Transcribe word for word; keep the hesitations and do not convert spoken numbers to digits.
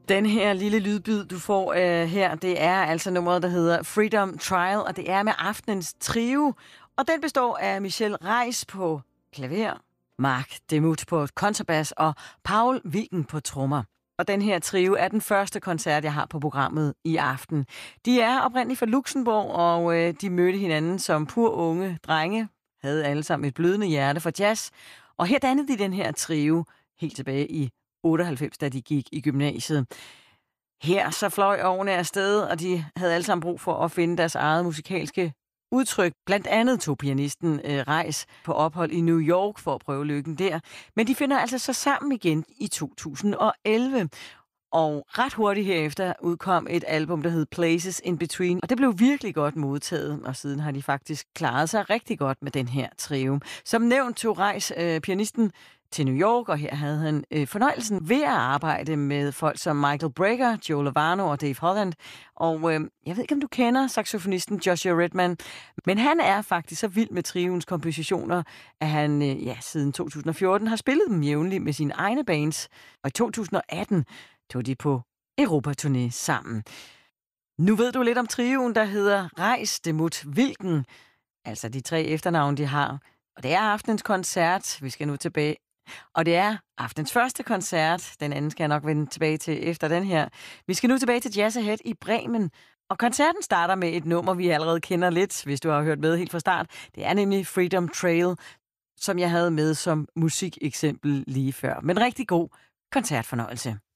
Den her lille lydbid, du får øh, her, det er altså nummeret, der hedder Freedom Trial, og det er med aftenens trio. Og den består af Michelle Reis på klaver, Mark Demuth på kontrabas og Paul Wilken på trommer. Og den her trio er den første koncert, jeg har på programmet i aften. De er oprindeligt fra Luxembourg, og øh, de mødte hinanden som pur unge drenge, havde alle sammen et blødende hjerte for jazz. Og her dannede de den her trio helt tilbage i otteoghalvfems, da de gik i gymnasiet. Her så fløj årene afsted, og de havde alle sammen brug for at finde deres eget musikalske udtryk. Blandt andet tog pianisten øh, Reis på ophold i New York for at prøve lykken der. Men de finder altså så sammen igen i to tusind og elleve. Og ret hurtigt herefter udkom et album, der hed Places in Between. Og det blev virkelig godt modtaget, og siden har de faktisk klaret sig rigtig godt med den her trio. Som nævnt tog Reis, øh, pianisten, til New York, og her havde han øh, fornøjelsen ved at arbejde med folk som Michael Brecker, Joe Lovano og Dave Holland. Og øh, jeg ved ikke, om du kender saxofonisten Joshua Redman, men han er faktisk så vild med trioens kompositioner, at han øh, ja, siden to tusind og fjorten har spillet dem jævnligt med sine egne bands. Og i to tusind og atten tog de på Europaturné sammen. Nu ved du lidt om trioen, der hedder Reis, Demuth, Wilken. Altså de tre efternavne, de har. Og det er aftenens koncert. Vi skal nu tilbage. Og det er aftens første koncert. Den anden skal jeg nok vende tilbage til efter den her. Vi skal nu tilbage til Jazz Ahead i Bremen. Og koncerten starter med et nummer, vi allerede kender lidt, hvis du har hørt med helt fra start. Det er nemlig Freedom Trail, som jeg havde med som musikeksempel lige før. Men rigtig god koncertfornøjelse.